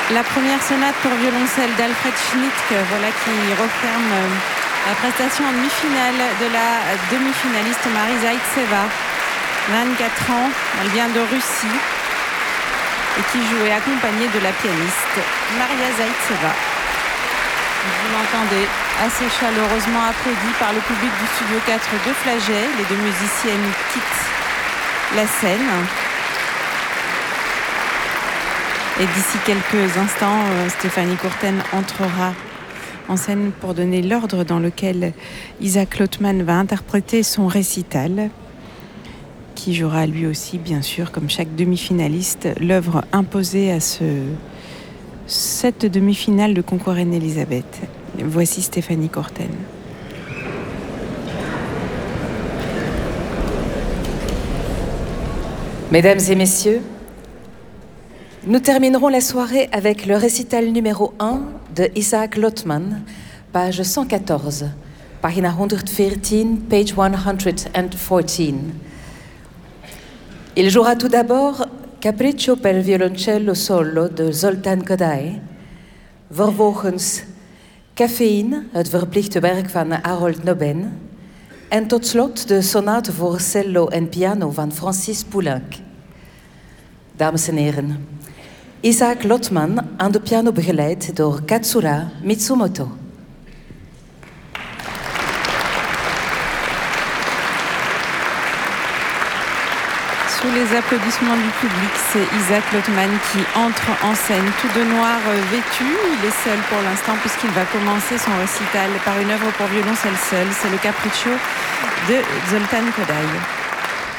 La première sonate pour violoncelle d'Alfred Schnittke, voilà qui referme la prestation en demi-finale de la demi-finaliste Marie Zaïtseva. 24 ans, elle vient de Russie et qui jouait accompagnée de la pianiste Maria Zaïtseva. Vous l'entendez, assez chaleureusement applaudi par le public du Studio 4 de Flagey. Les deux musiciennes quittent la scène. Et d'ici quelques instants, Stéphanie Courten entrera en scène pour donner l'ordre dans lequel Isaac Lautman va interpréter son récital, qui jouera lui aussi, bien sûr, comme chaque demi-finaliste, l'œuvre imposée à cette demi-finale de Concours Reine-Élisabeth. Voici Stéphanie Courten. Mesdames et messieurs, nous terminerons la soirée avec le récital numéro 1 de Isaac Lautman, page 114, pagina 114, page 114. Il jouera tout d'abord Capriccio per violoncello solo de Zoltán Kodály, vervolgens Cafeïne, het verplichte werk van Harold Noben, en tot slot de sonate voor cello en piano van Francis Poulenc. Dames en heren, Isaac Lautman aan de piano begeleid door Katsura Mitsumoto. Sous les applaudissements du public, c'est Isaac Lautman qui entre en scène, tout de noir vêtu. Il est seul pour l'instant puisqu'il va commencer son récital par une œuvre pour violoncelle seul. C'est le Capriccio de Zoltán Kodály.